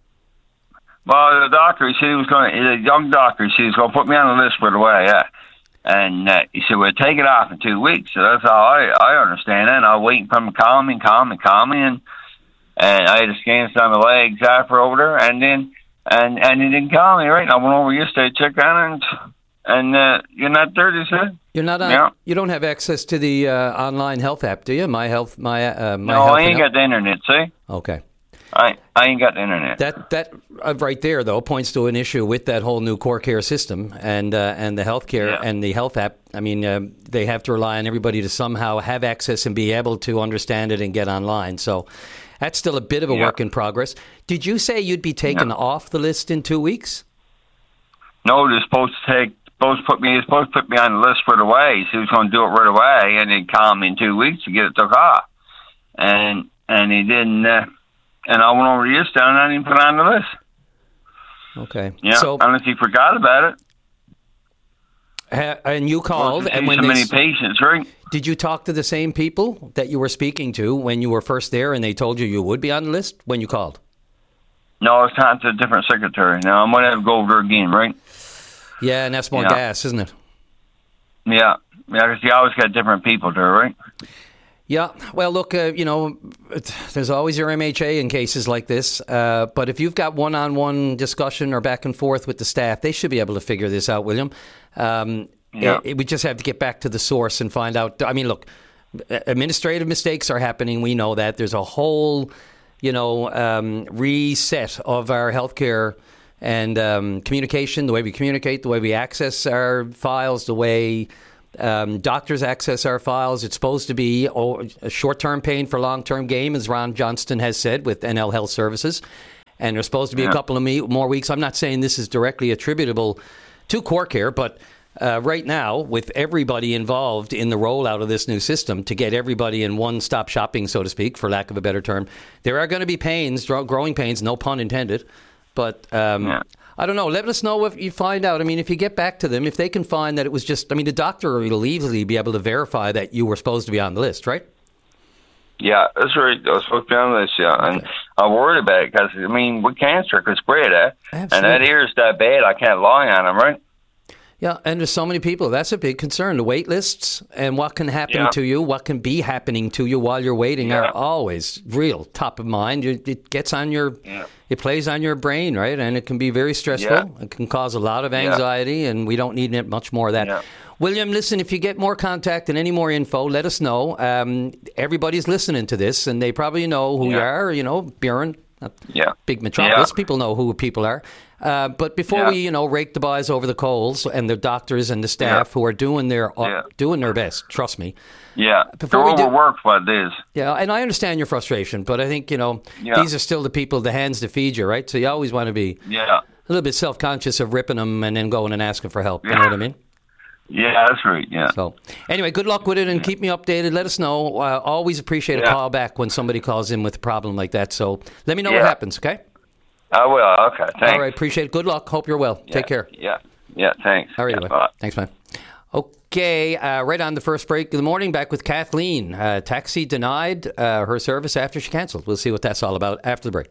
Well, the doctor, he said he was going to, he's a young doctor, he said he was going to put me on the list right away, yeah. And uh, he said, we'll take it off in two weeks. So that's how I, I understand it. And I was waiting for him to call me and call me and call me. And, and I had a scan on the legs after over there. And then, and, and he didn't call me, right? And I went over yesterday to check on it. And, and uh, you're not there, they said? You're not on. Yeah. You don't have access to the uh, online health app, do you? My health, my uh, my. No, health I and ain't Health? got the internet, see? Okay. I I ain't got the internet. That that uh, right there though points to an issue with that whole new core care system and uh, and the healthcare Yeah. and the health app. I mean, um, they have to rely on everybody to somehow have access and be able to understand it and get online. So that's still a bit of a Yeah. work in progress. Did you say you'd be taken Yeah. off the list in two weeks? No, they're supposed to take, supposed to put me, they're supposed to put me on the list right away. He said he was going to do it right away, and he'd call me in two weeks to get it took off. And and he didn't. Uh, and I went over to this down and I didn't put it on the list. Okay. Yeah, So unless he forgot about it. Uh, and you called, and when so they, many patients, right? Did you talk to the same people that you were speaking to when you were first there, and they told you you would be on the list when you called? No, I was talking to a different secretary. Now I'm going to have to go over again, right? Yeah, and that's more yeah. gas, isn't it? Yeah, yeah, because you always got different people there, right? Yeah, well, look, uh, you know, there's always your M H A in cases like this. Uh, but if you've got one-on-one discussion or back and forth with the staff, they should be able to figure this out, William. Um, yeah. it, it, we just have to get back to the source and find out. I mean, look, administrative mistakes are happening. We know that. There's a whole, you know, um, reset of our healthcare and um, communication, the way we communicate, the way we access our files, the way... Um, doctors access our files. It's supposed to be oh, a short-term pain for long-term gain, as Ron Johnston has said with N L Health Services. And there's supposed to be yeah. a couple of me- more weeks. I'm not saying this is directly attributable to CoreCare, but uh, right now, with everybody involved in the rollout of this new system, to get everybody in one-stop shopping, so to speak, for lack of a better term, there are going to be pains, growing pains, no pun intended. But um, yeah. I don't know. Let us know if you find out. I mean, if you get back to them, if they can find that it was just, I mean, the doctor will easily be able to verify that you were supposed to be on the list, right? Yeah, that's right. I was supposed to be on the list, yeah. And I'm worried about it because, I mean, with cancer, it could spread, eh? Absolutely. And that ear's that bad, I can't lie on them, right? Yeah, and there's so many people. That's a big concern. The wait lists and what can happen yeah. to you, what can be happening to you while you're waiting yeah. are always real top of mind. It gets on your, yeah. it plays on your brain, right? And it can be very stressful. Yeah. It can cause a lot of anxiety, yeah. and we don't need much more of that. Yeah. William, listen, if you get more contact and any more info, let us know. Um, everybody's listening to this, and they probably know who yeah. you are, you know, Buren. Yeah. Big metropolis. Yeah. People know who people are. Uh, but before yeah. we, you know, rake the boys over the coals and the doctors and the staff yeah. who are doing their uh, yeah. doing their best, trust me. Yeah, before they're we do, overworked what it is. Yeah, and I understand your frustration, but I think, you know, yeah. these are still the people, the hands to feed you, right? So you always want to be yeah. a little bit self-conscious of ripping them and then going and asking for help. Yeah. You know what I mean? Yeah, that's right, yeah. So, anyway, good luck with it and keep me updated. Let us know. Uh, always appreciate yeah. a call back when somebody calls in with a problem like that. So let me know yeah. what happens, okay? I will. Okay, thanks. All right, appreciate it. Good luck. Hope you're well. Yeah. Take care. Yeah, yeah, thanks. All right, yeah, thanks, man. Okay, uh, right on the first break of the morning, back with Kathleen. Uh, taxi denied uh, her service after she canceled. We'll see what that's all about after the break.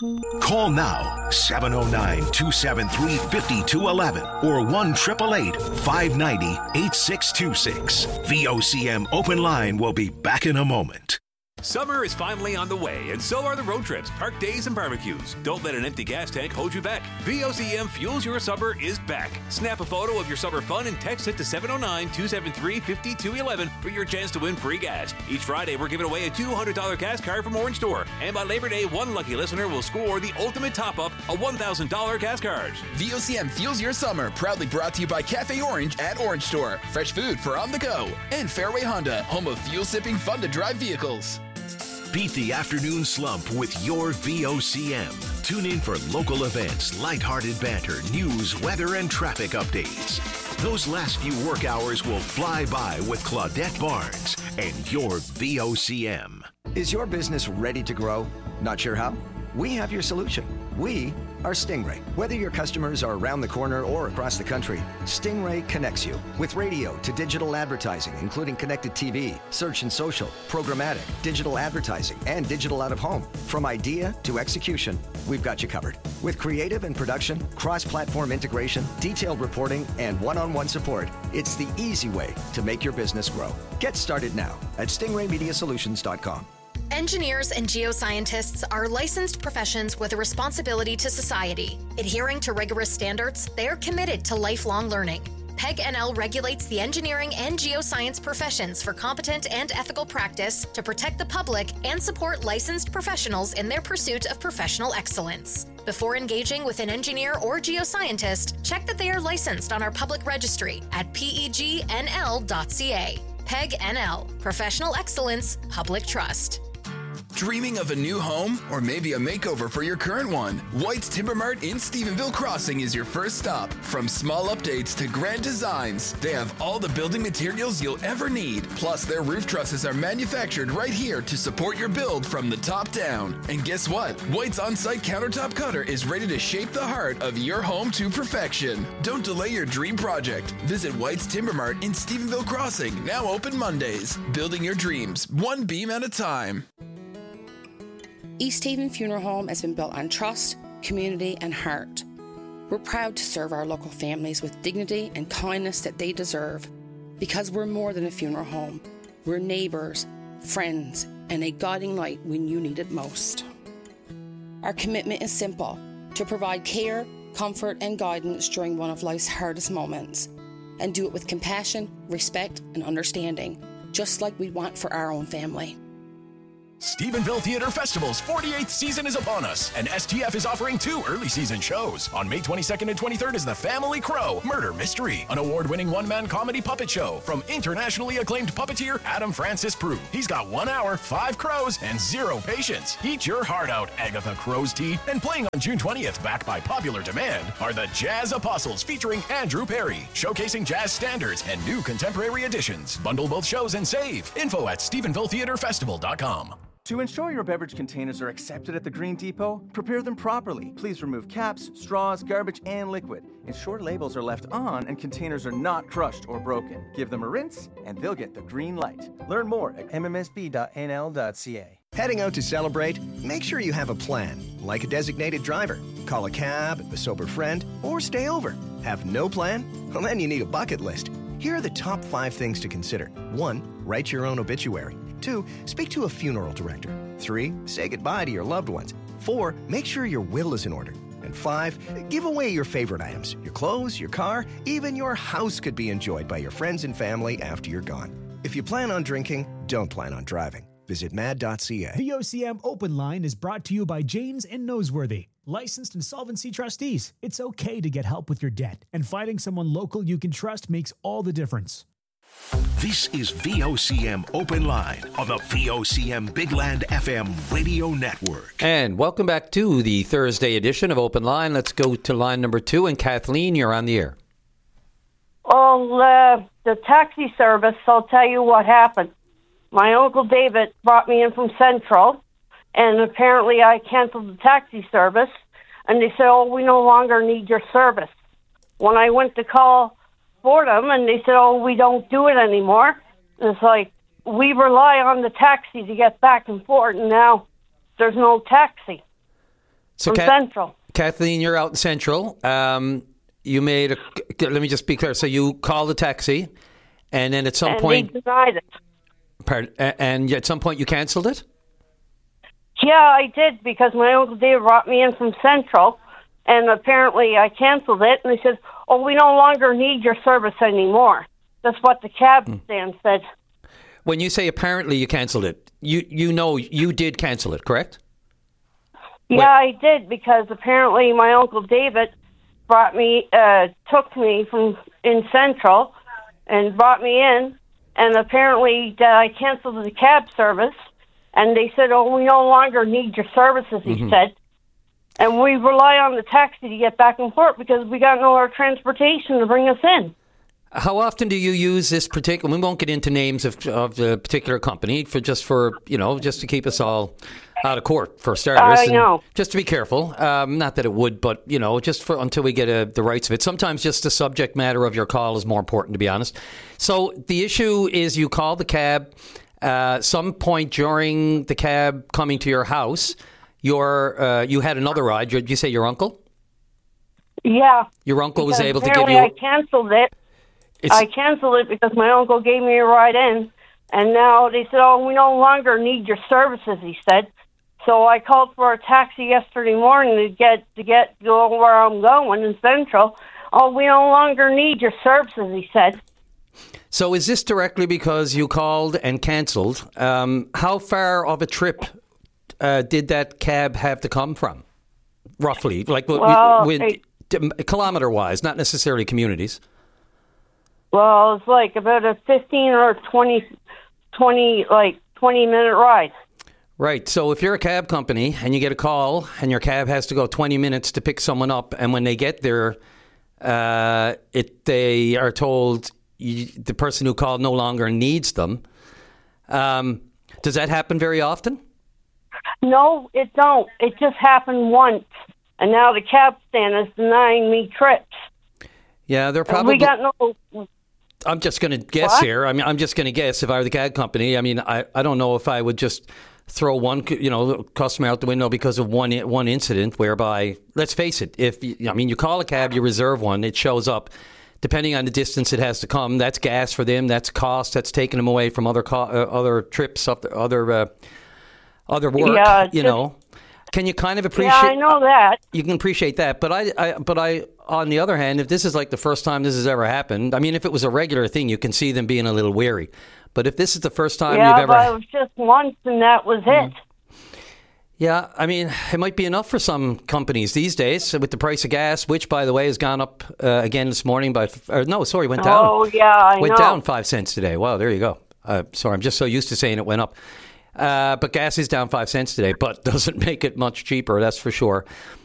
Call now, seven oh nine, two seven three, five two one one or one eight eight eight, five nine zero, eight six two six. V O C M Open Line will be back in a moment. Summer is finally on the way, and so are the road trips, park days, and barbecues. Don't let an empty gas tank hold you back. V O C M Fuels Your Summer is back. Snap a photo of your summer fun and text it to seven oh nine, two seven three, five two one one for your chance to win free gas. Each Friday, we're giving away a two hundred dollars gas card from Orange Store. And by Labor Day, one lucky listener will score the ultimate top-up, a one thousand dollars gas card. V O C M Fuels Your Summer, proudly brought to you by Cafe Orange at Orange Store. Fresh food for on the go. And Fairway Honda, home of fuel-sipping, fun-to-drive vehicles. Beat the afternoon slump with your V O C M. Tune in for local events, lighthearted banter, news, weather, and traffic updates. Those last few work hours will fly by with Claudette Barnes and your V O C M. Is your business ready to grow? Not sure how? We have your solution. We are Stingray. Whether your customers are around the corner or across the country, Stingray connects you with radio to digital advertising, including connected T V, search and social, programmatic, digital advertising, and digital out of home. From idea to execution, we've got you covered. With creative and production, cross-platform integration, detailed reporting, and one-on-one support, it's the easy way to make your business grow. Get started now at stingray media solutions dot com. Engineers and geoscientists are licensed professions with a responsibility to society. Adhering to rigorous standards, they are committed to lifelong learning. PEG N L regulates the engineering and geoscience professions for competent and ethical practice to protect the public and support licensed professionals in their pursuit of professional excellence. Before engaging with an engineer or geoscientist, check that they are licensed on our public registry at P E G N L dot C A. PEG N L, Professional Excellence, Public Trust. Dreaming of a new home or maybe a makeover for your current one? White's Timber Mart in Stephenville Crossing is your first stop. From small updates to grand designs, they have all the building materials you'll ever need. Plus, their roof trusses are manufactured right here to support your build from the top down. And guess what? White's on-site countertop cutter is ready to shape the heart of your home to perfection. Don't delay your dream project. Visit White's Timber Mart in Stephenville Crossing, now open Mondays. Building your dreams, one beam at a time. East Haven Funeral Home has been built on trust, community, and heart. We're proud to serve our local families with dignity and kindness that they deserve, because we're more than a funeral home. We're neighbours, friends, and a guiding light when you need it most. Our commitment is simple: to provide care, comfort, and guidance during one of life's hardest moments, and do it with compassion, respect, and understanding, just like we want for our own family. Stephenville Theatre Festival's forty-eighth season is upon us, and S T F is offering two early season shows. On May twenty-second and twenty-third is The Family Crow Murder Mystery, an award-winning one-man comedy puppet show from internationally acclaimed puppeteer Adam Francis Prue. He's got one hour, five crows, and zero patience. Eat your heart out, Agatha Crow's Tea. And playing on June twentieth, backed by popular demand, are the Jazz Apostles featuring Andrew Perry, showcasing jazz standards and new contemporary additions. Bundle both shows and save. Info at Stephenville Theatre Festival dot com. To ensure your beverage containers are accepted at the Green Depot, prepare them properly. Please remove caps, straws, garbage, and liquid. Ensure labels are left on and containers are not crushed or broken. Give them a rinse, and they'll get the green light. Learn more at m m s b dot n l dot c a. Heading out to celebrate? Make sure you have a plan, like a designated driver. Call a cab, a sober friend, or stay over. Have no plan? Well, then you need a bucket list. Here are the top five things to consider. One, write your own obituary. Two, speak to a funeral director. Three, say goodbye to your loved ones. Four, make sure your will is in order. And five, give away your favorite items. Your clothes, your car, even your house could be enjoyed by your friends and family after you're gone. If you plan on drinking, don't plan on driving. Visit mad dot c a. The O C M Open Line is brought to you by Janes and Noseworthy, licensed insolvency trustees. It's okay to get help with your debt, and finding someone local you can trust makes all the difference. This is V O C M Open Line on the V O C M Big Land F M radio network. And welcome back to the Thursday edition of Open Line. Let's go to line number two. And Kathleen, you're on the air. Well, uh, the taxi service, I'll tell you what happened. My Uncle David brought me in from Central, and apparently I canceled the taxi service, and they said, oh, we no longer need your service. When I went to call for them, and they said, oh, we don't do it anymore. It's like, we rely on the taxi to get back and forth, and now there's no taxi so from Kath- Central. Kathleen, you're out in Central. Um, you made a, let me just be clear. So you called a taxi, and then at some and point... they denied it. Pardon, and at some point you canceled it? Yeah, I did, because my Uncle David brought me in from Central, and apparently I canceled it, and they said, oh, we no longer need your service anymore. That's what the cab Hmm. stand said. When you say apparently you canceled it, you you know you did cancel it, correct? Yeah, I did, because apparently my Uncle David brought me, uh, took me from in Central and brought me in, and apparently that I canceled the cab service, and they said, oh, we no longer need your services, he Mm-hmm. said. And we rely on the taxi to get back and forth because we got no other transportation to bring us in. How often do you use this particular? We won't get into names of of the particular company for just for you know just to keep us all out of court for starters. I and know. Just to be careful. Um, not that it would, but you know, just for until we get a, the rights of it. Sometimes just the subject matter of your call is more important, to be honest. So the issue is you call the cab. Uh, some point during the cab coming to your house, your uh, you had another ride. Did you say your uncle? Yeah. Your uncle was Because able to give apparently you. I canceled it. It's- I canceled it because my uncle gave me a ride in, and now they said, oh, we no longer need your services, he said. So I called for a taxi yesterday morning to get to get to where I'm going in Central. Oh, we no longer need your services, he said. So is this directly because you called and canceled? Um, how far of a trip uh, did that cab have to come from, roughly? Like Well, with, it- kilometer-wise, not necessarily communities. Well, it's like about a fifteen or twenty, twenty like twenty minute ride. Right. So if you're a cab company and you get a call and your cab has to go twenty minutes to pick someone up, and when they get there, uh, it they are told you, the person who called no longer needs them. Um, does that happen very often? No, it don't. It just happened once, and now the cab stand is denying me trips. Yeah, they're And probably. we got no. I'm just going to guess What? here. I mean, I'm just going to guess if I were the cab company. I mean, I, I don't know if I would just throw one, you know, customer out the window because of one one incident. Whereby, let's face it, if you, I mean, you call a cab, you reserve one, it shows up. Depending on the distance it has to come, that's gas for them. That's cost. That's taking them away from other co- uh, other trips, other uh, other work. Yeah, you just- know. Can you kind of appreciate? Yeah, I know that. You can appreciate that, but I, I, but I, on the other hand, if this is like the first time this has ever happened, I mean, if it was a regular thing, you can see them being a little weary. But if this is the first time yeah, you've ever, but it was just once, and that was it. yeah, I mean, it might be enough for some companies these days with the price of gas, which, by the way, has gone up uh, again this morning by, or no, sorry, went down. Oh, yeah, I went know. down five cents today. Wow, there you go. Uh, sorry, I'm just so used to saying it went up. Uh, but gas is down five cents today, but doesn't make it much cheaper, that's for sure.